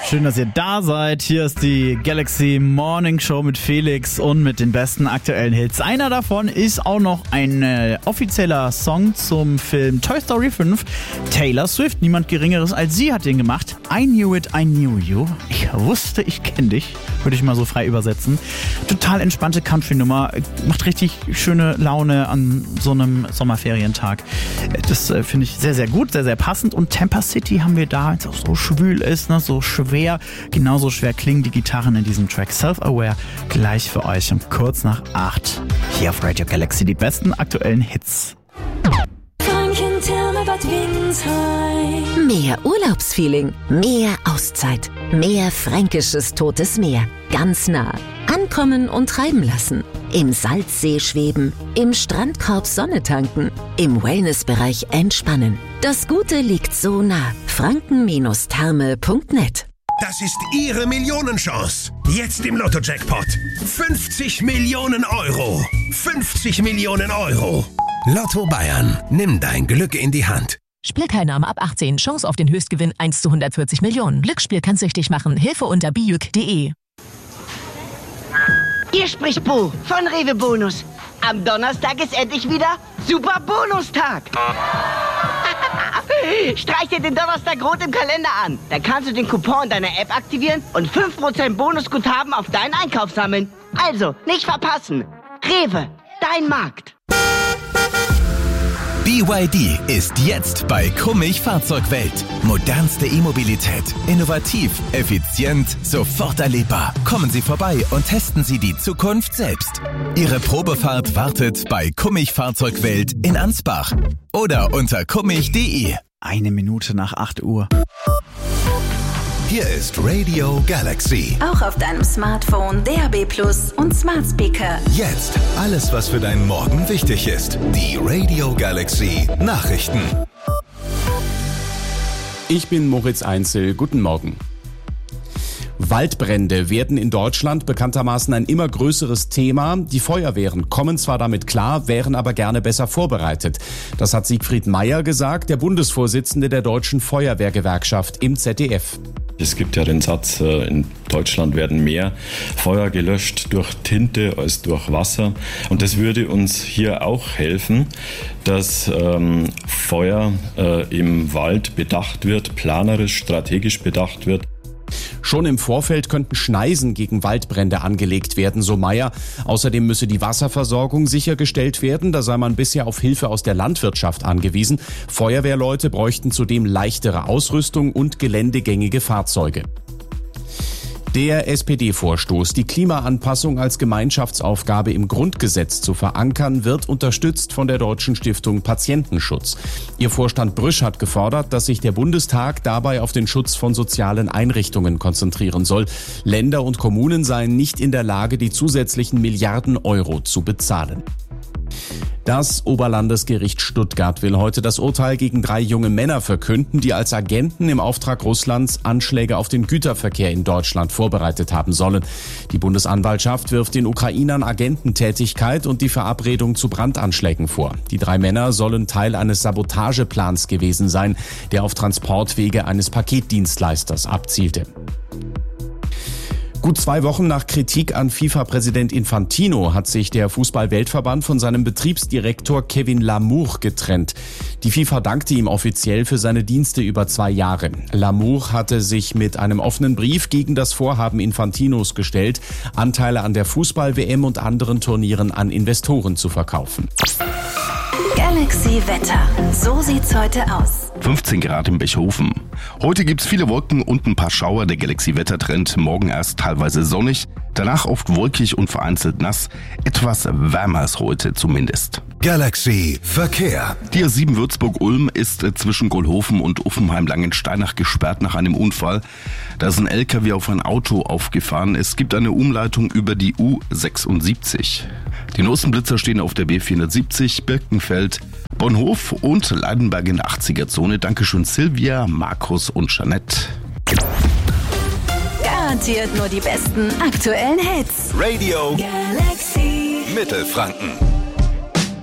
Schön, dass ihr da seid. Hier ist die Galaxy Morning Show mit Felix und mit den besten aktuellen Hits. Einer davon ist auch noch ein offizieller Song zum Film Toy Story 5. Taylor Swift, niemand Geringeres als sie hat den gemacht. I Knew It, I Knew You. Ich wusste, ich kenne dich. Würde ich mal so frei übersetzen. Total entspannte Country-Nummer. Macht richtig schöne Laune an so einem Sommerferientag. Das finde ich sehr, sehr gut, sehr, sehr passend. Und Tampa City haben wir da, weil es auch so schwül ist, ne? So schwer. Genauso schwer klingen die Gitarren in diesem Track. Self-Aware gleich für euch um kurz nach 8. Hier auf Radio Galaxy die besten aktuellen Hits. Mehr Urlaubsfeeling, mehr Auszeit, mehr fränkisches Totes Meer. Ganz nah. Ankommen und treiben lassen. Im Salzsee schweben, im Strandkorb Sonne tanken, im Wellnessbereich entspannen. Das Gute liegt so nah. franken-therme.net. Das ist Ihre Millionenchance. Jetzt im Lotto-Jackpot. 50 Millionen Euro. 50 Millionen Euro. Lotto Bayern. Nimm dein Glück in die Hand. Spielteilnahme ab 18. Chance auf den Höchstgewinn 1 zu 140 Millionen. Glücksspiel kann süchtig machen. Hilfe unter bijuk.de. Hier spricht Bo von Rewe Bonus. Am Donnerstag ist endlich wieder Super Bonustag. Streich dir den Donnerstag rot im Kalender an. Dann kannst du den Coupon in deiner App aktivieren und 5% Bonusguthaben auf deinen Einkauf sammeln. Also, nicht verpassen. Rewe, dein Markt. BYD ist jetzt bei Kummig Fahrzeugwelt. Modernste E-Mobilität. Innovativ, effizient, sofort erlebbar. Kommen Sie vorbei und testen Sie die Zukunft selbst. Ihre Probefahrt wartet bei Kummig Fahrzeugwelt in Ansbach. Oder unter kummig.de. 1 Minute nach 8 Uhr. Hier ist Radio Galaxy. Auch auf deinem Smartphone, DAB+ und Smart Speaker. Jetzt alles, was für deinen Morgen wichtig ist. Die Radio Galaxy Nachrichten. Ich bin Moritz Einzel. Guten Morgen. Waldbrände werden in Deutschland bekanntermaßen ein immer größeres Thema. Die Feuerwehren kommen zwar damit klar, wären aber gerne besser vorbereitet. Das hat Siegfried Meyer gesagt, der Bundesvorsitzende der Deutschen Feuerwehrgewerkschaft im ZDF. Es gibt ja den Satz, in Deutschland werden mehr Feuer gelöscht durch Tinte als durch Wasser. Und das würde uns hier auch helfen, dass Feuer im Wald bedacht wird, planerisch, strategisch bedacht wird. Schon im Vorfeld könnten Schneisen gegen Waldbrände angelegt werden, so Meyer. Außerdem müsse die Wasserversorgung sichergestellt werden. Da sei man bisher auf Hilfe aus der Landwirtschaft angewiesen. Feuerwehrleute bräuchten zudem leichtere Ausrüstung und geländegängige Fahrzeuge. Der SPD-Vorstoß, die Klimaanpassung als Gemeinschaftsaufgabe im Grundgesetz zu verankern, wird unterstützt von der Deutschen Stiftung Patientenschutz. Ihr Vorstand Brüsch hat gefordert, dass sich der Bundestag dabei auf den Schutz von sozialen Einrichtungen konzentrieren soll. Länder und Kommunen seien nicht in der Lage, die zusätzlichen Milliarden Euro zu bezahlen. Das Oberlandesgericht Stuttgart will heute das Urteil gegen 3 junge Männer verkünden, die als Agenten im Auftrag Russlands Anschläge auf den Güterverkehr in Deutschland vorbereitet haben sollen. Die Bundesanwaltschaft wirft den Ukrainern Agententätigkeit und die Verabredung zu Brandanschlägen vor. Die 3 Männer sollen Teil eines Sabotageplans gewesen sein, der auf Transportwege eines Paketdienstleisters abzielte. Gut 2 Wochen nach Kritik an FIFA-Präsident Infantino hat sich der Fußball-Weltverband von seinem Betriebsdirektor Kevin Lamour getrennt. Die FIFA dankte ihm offiziell für seine Dienste über 2 Jahre. Lamour hatte sich mit einem offenen Brief gegen das Vorhaben Infantinos gestellt, Anteile an der Fußball-WM und anderen Turnieren an Investoren zu verkaufen. Galaxy Wetter. So sieht's heute aus. 15 Grad in Bechhofen. Heute gibt's viele Wolken und ein paar Schauer. Der Galaxy-Wettertrend. Morgen erst teilweise sonnig, danach oft wolkig und vereinzelt nass. Etwas wärmer als heute zumindest. Galaxy Verkehr. Die A7 Würzburg-Ulm ist zwischen Gohlhofen und Uffenheim-Langensteinach gesperrt nach einem Unfall. Da ist ein LKW auf ein Auto aufgefahren. Es gibt eine Umleitung über die U76. Die Nossenblitzer stehen auf der B470, Birkenfeld, Bonhof und Leidenberg in der 80er-Zone. Dankeschön Silvia, Markus und Jeanette. Garantiert nur die besten aktuellen Hits. Radio Galaxy Mittelfranken.